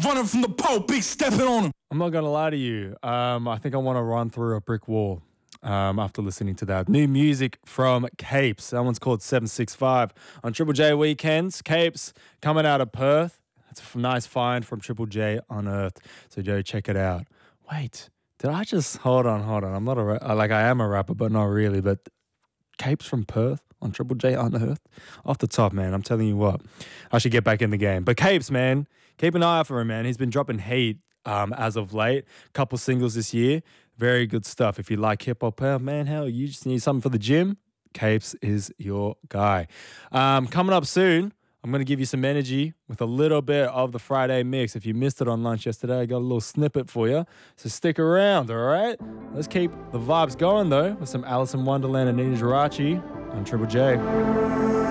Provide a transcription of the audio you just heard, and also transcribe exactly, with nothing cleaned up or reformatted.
running from the pole, big stepping on him. I'm not going to lie to you. Um, I think I want to run through a brick wall um, after listening to that. New music from Capes. That one's called seven six five on Triple J Weekends. Capes coming out of Perth. That's a nice find from Triple J Unearthed. So, Joe, check it out. Wait, did I just... Hold on, hold on. I'm not a... Ra- like, I am a rapper, but not really. But Capes from Perth on Triple J Unearthed. Off the top, man. I'm telling you what. I should get back in the game. But Capes, man, keep an eye out for him, man. He's been dropping heat um, as of late. Couple singles this year. Very good stuff. If you like hip-hop, man, hell, you just need something for the gym. Capes is your guy. Um, coming up soon, I'm going to give you some energy with a little bit of the Friday mix. If you missed it on lunch yesterday, I got a little snippet for you. So stick around, all right? Let's keep the vibes going, though, with some Alice in Wonderland and Nina Geraci on Triple J.